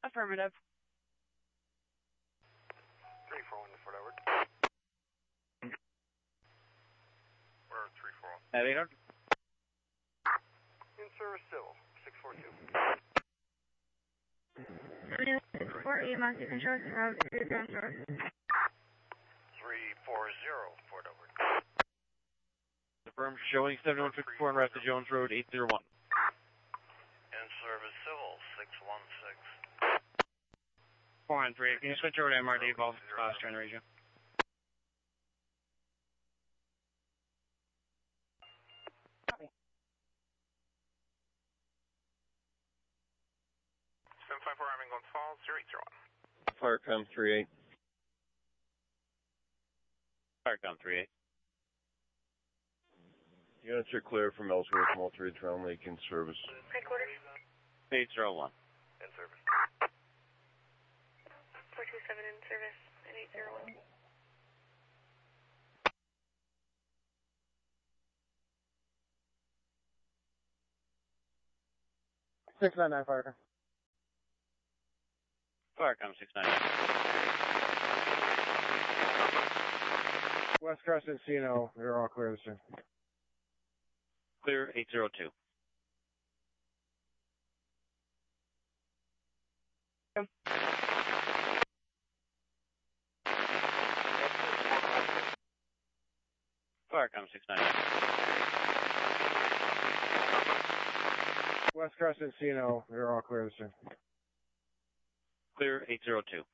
Affirmative. 341 to Fort Edward. We're 341. Navigator. In service civil, 642. 648 miles, you can show us the road to ground source. 340 Fort Edward. Affirm showing 7154 en route to Jones Road 801. In service civil, 616. 413, can you switch over to MRD, both trying to reach you? Copy. 754 Arming Glens Falls, 0801. Firecom 38. Firecom 38. Units are clear from Ellsworth, Multi-Ridge, Round Lake in service. Headquarters. 801. In service. 427 in service at 801. $699 Firecom. Firecom 699. West Crescent, Encino, you're all clear this time. Clear 802. Firecom 699. West Crescent, Encino, you're all clear this time. Clear 802.